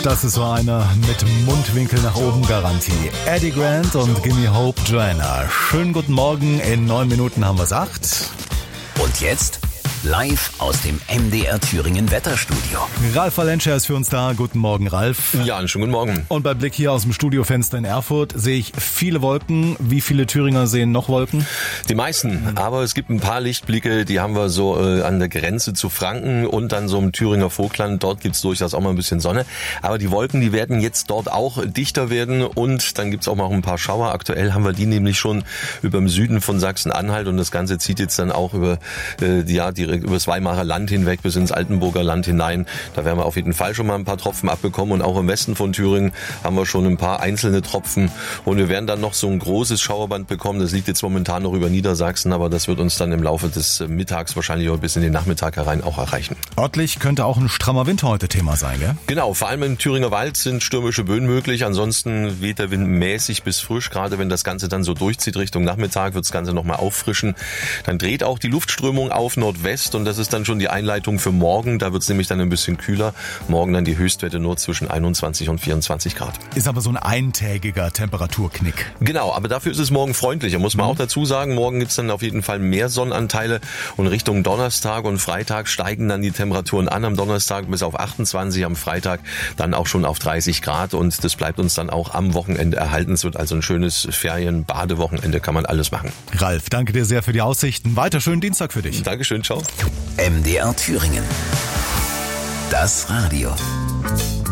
Das ist so einer mit Mundwinkel nach oben Garantie. Eddie Grant und Gimme Hope Joanna. Schönen guten Morgen, in 9 Minuten haben wir's 8. Und jetzt live aus dem MDR Thüringen Wetterstudio. Ralf Valenscher ist für uns da. Guten Morgen, Ralf. Ja, einen schönen guten Morgen. Und bei Blick hier aus dem Studiofenster in Erfurt sehe ich viele Wolken. Wie viele Thüringer sehen noch Wolken? Die meisten, aber es gibt ein paar Lichtblicke, die haben wir so an der Grenze zu Franken und dann so im Thüringer Vogtland. Dort gibt's durchaus auch mal ein bisschen Sonne. Aber die Wolken, die werden jetzt dort auch dichter werden und dann gibt's auch mal ein paar Schauer. Aktuell haben wir die nämlich schon über dem Süden von Sachsen-Anhalt und das Ganze zieht jetzt dann auch über über das Weimarer Land hinweg bis ins Altenburger Land hinein. Da werden wir auf jeden Fall schon mal ein paar Tropfen abbekommen und auch im Westen von Thüringen haben wir schon ein paar einzelne Tropfen und wir werden dann noch so ein großes Schauerband bekommen. Das liegt jetzt momentan noch über Niedersachsen, aber das wird uns dann im Laufe des Mittags wahrscheinlich auch bis in den Nachmittag herein auch erreichen. Örtlich könnte auch ein strammer Winter heute Thema sein, gell? Genau, vor allem im Thüringer Wald sind stürmische Böen möglich. Ansonsten weht der Wind mäßig bis frisch. Gerade wenn das Ganze dann so durchzieht Richtung Nachmittag, wird das Ganze nochmal auffrischen. Dann dreht auch die Luftströmung auf Nordwest und das ist dann schon die Einleitung für morgen. Da wird es nämlich dann ein bisschen kühler. Morgen dann die Höchstwerte nur zwischen 21 und 24 Grad. Ist aber so ein eintägiger Temperaturknick. Genau, aber dafür ist es morgen freundlicher, muss man auch dazu sagen. Morgen gibt es dann auf jeden Fall mehr Sonnenanteile und Richtung Donnerstag und Freitag steigen dann die Temperaturen an. Am Donnerstag bis auf 28, am Freitag dann auch schon auf 30 Grad und das bleibt uns dann auch am Wochenende erhalten. Es wird also ein schönes Ferien-Badewochenende, kann man alles machen. Ralf, danke dir sehr für die Aussichten. Weiter schönen Dienstag für dich. Dankeschön, ciao. MDR Thüringen. Das Radio.